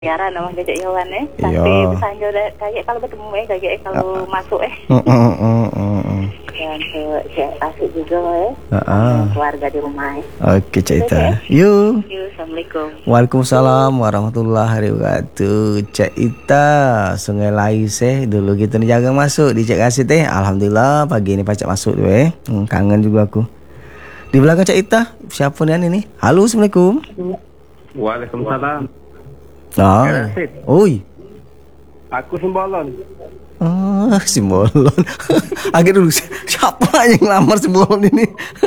Siaran nama gajak Yohan Iya. Sampai pesanjo kayak kalau bertemu kayak kalau masuk dan ke asik juga keluarga di rumah Oke Cik Ita. Yuk. Assalamualaikum. Waalaikumsalam warahmatullahi wabarakatuh. Cik Ita Sungai Lais dulu kita nih jaga masuk di Cik Kasih teh. Alhamdulillah pagi ini pacak masuk tuh kangen juga aku. Di belakang Cik Ita siapa nih? Halo, Assalamualaikum. Waalaikumsalam. Oi. Aku Simbolon. Simbolon. Agak dulu siapa yang lamar Simbolon ini?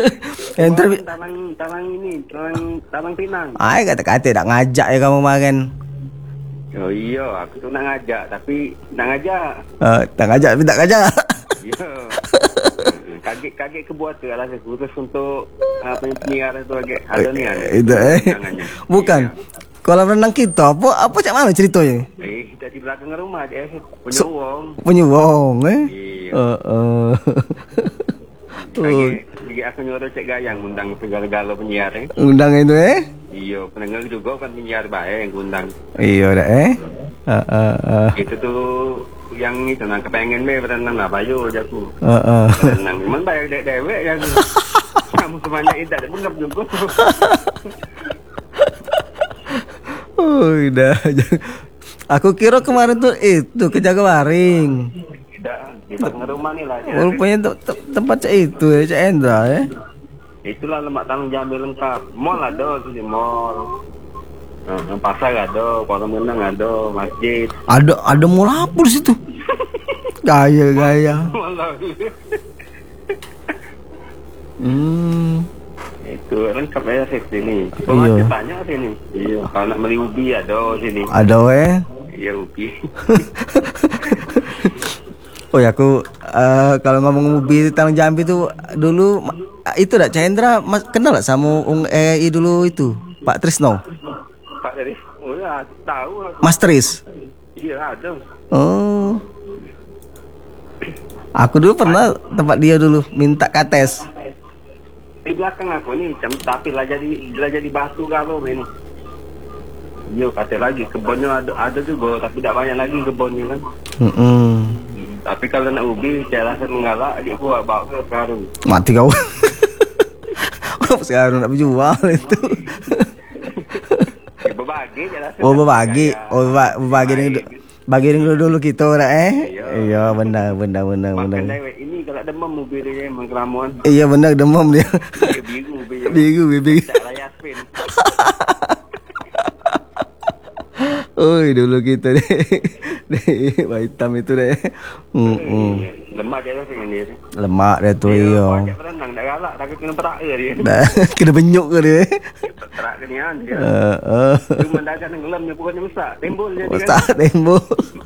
Talang Pinang. Ay kata-kata tak ngajak ya kamu makan. Oh iya, aku tuh nak ngajak tapi nak ngajak. Tak ngajak tapi tak ngajak. Iya. Kaget kebuat tu alasan khusus untuk penyiaran tu agak ada ni ada. Itu bukan. Kalau renang kita apa cak mana ceritanya? Kita di belakang rumah dia punya wong. Punya wong Iya. Lagi aku nyuruh Cik Gayang undang segala-gala penyiar Undang itu Iya, pendengar juga kan penyiar baik yang undang. Iya dah Itu tuh yang itu nak kepengen berenang lah bayu aja aku. Berenang memang bayar dewek yang kamu semuanya itu ada benar juga. Udah. Aku kira kemarin tuh itu ke Jagawaring. Tidak, di belakang rumah nih lah. Rupanya tempat cak itu Cak Endra Itulah lemak tanggung jambil lengkap. Mall ada tuh di mall. Pasar ada, kolam renang ada, masjid. Ada mall apa di situ? Gaya. Itu lengkap ya sini. Macam banyak sini. Iya, kalau nak beli ubi ada sini. Ada Iya ubi. Oh ya aku kalau ngomong ubi Talang Jambi itu dulu itu dak Cendra kenal tak sama dulu itu Pak Trisno? Pak Tris? Oh ya, tahu aku. Mas Tris? Iya ada. Oh. Aku dulu pernah tempat dia dulu minta kates. Di belakang aku nih, tapi lah jadi batu kalau ini. Yo kata lagi kebunnya ada juga, tapi tidak banyak lagi kebunnya kan. Tapi kalau nak ubi, saya rasa mengalak, dia bawa ke sekarang. Mati kau. Sekarang nak jual itu. Berbagi, saya rasa. Bagi dulu kita dah Iya benar. Makan dewek ini kalau demam mobil dia memang keramuan. Iya benar demam dia. Biru. Tak layak pin. Oi dulu kita deh. Hitam itu deh. Lemak dia lah sini. Lemak dia tu iya. Banyak berenang dah galak, takut kena perak dia. Kena benyuk ke dia. Perak kenian dia. Cuma dagat tenggelam dia pokoknya besar. Timbul dia. Besar timbul.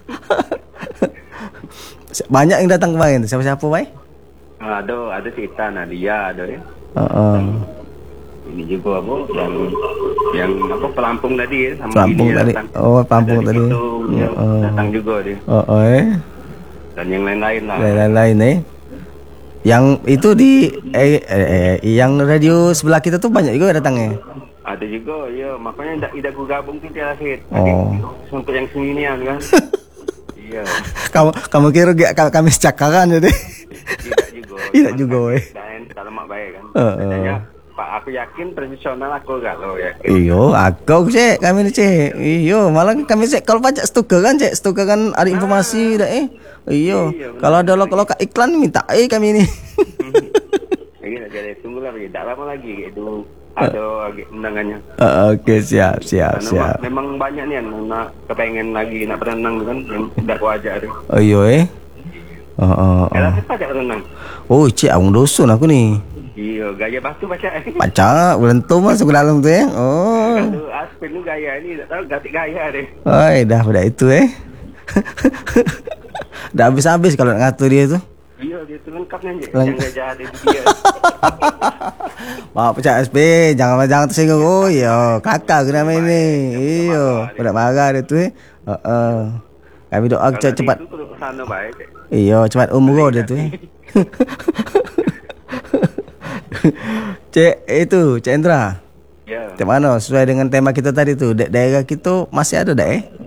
Banyak yang datang kemarin. Siapa-siapa baik? Ada cerita Nadia ada ya. Ini juga apa yang apa pelampung tadi sama pelampung tadi. Pelampung tadi. Datang juga dia. Dan yang lain-lain lah. Lain-lain Yang itu di yang radio sebelah kita tuh banyak juga datangnya. Ada juga ya, makanya tidak aku gabung tu dia akhir. Untuk yang sinian kan. Iya. Kamu kira kami secakaran jadi. Tidak juga. Dan kalau mak baik kan. Pak aku yakin profesional aku galau ya. Iyo, aku cek kami ni cek. Iyo, malah kami cek kalau pajak stuker kan ada informasi dah Iyo, kalau ada lokal iklan minta kami ni. Ini nak jadi tunggulah tak lama lagi itu ada undangannya. Okey, siap. Memang banyak ni nak kepengen lagi nak berenang kan yang dah aku ajak tu. Iyo Kalau siapa ajak berenang? Oh, cik awang dosun aku ni. Iya, gaya batu baca. Belentum masuk ke dalam tu Kalau Aspen tu gaya ni tak tahu ganti gaya dia. Dah pada itu Dah habis-habis kalau nak ngatur dia tu. Iya, dia tu lengkapnya je. Yang gajah ada dia. Bawa pecah SP, jangan tersinggung. Oh iya, kakak kena main ni. Iya, pada marah dia tu Kami doa cepat. Iya, cepat umur dia tu Cik Endra. Ya. Macam mana sesuai dengan tema kita tadi tu, daerah kita masih ada dah